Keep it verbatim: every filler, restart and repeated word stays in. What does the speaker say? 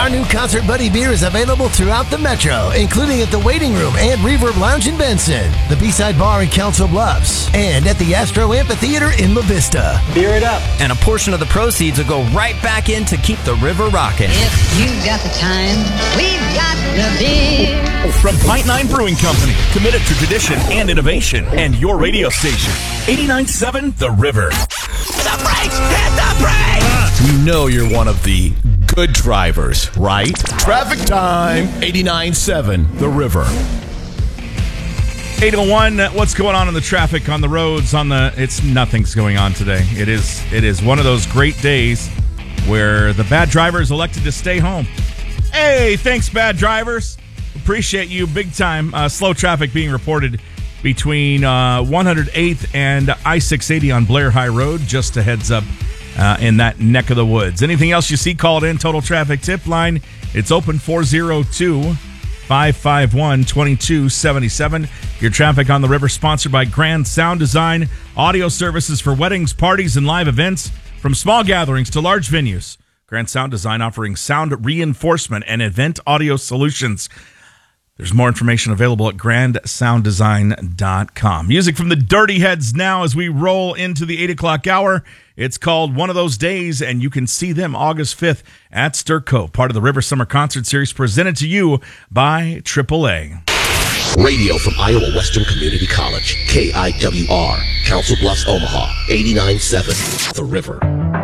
Our new Concert Buddy beer is available throughout the metro, including at the Waiting Room and Reverb Lounge in Benson, the B-Side Bar in Council Bluffs, and at the Astro Amphitheater in La Vista. Beer it up. And a portion of the proceeds will go right back in to keep the river rocking. If you've got the time, we've got the beer. From Pint Nine Brewing Company, committed to tradition and innovation, and your radio station, eighty-nine point seven The River. The brakes! Hit the brakes! You know you're one of the good drivers, right? Traffic time, eighty-nine point seven The River. eight oh one, what's going on in the traffic on the roads? On the, it's nothing's going on today. It is, it is one of those great days where the bad drivers elected to stay home. Hey, thanks, bad drivers. Appreciate you big time. Uh, slow traffic being reported between uh, one hundred eighth and I six eighty on Blair High Road. Just a heads up uh, in that neck of the woods. Anything else you see, call it in. Total Traffic Tip Line. It's open four oh two, five five one, two two seven seven. Your traffic on the river sponsored by Grand Sound Design. Audio services for weddings, parties, and live events. From small gatherings to large venues. Grand Sound Design offering sound reinforcement and event audio solutions. There's more information available at grand sound design dot com. Music from the Dirty Heads now as we roll into the eight o'clock hour. It's called One of Those Days, and you can see them August fifth at Stir Cove, part of the River Summer Concert Series presented to you by triple A. Radio from Iowa Western Community College, K I W R, Council Bluffs, Omaha, eighty-nine point seven The River.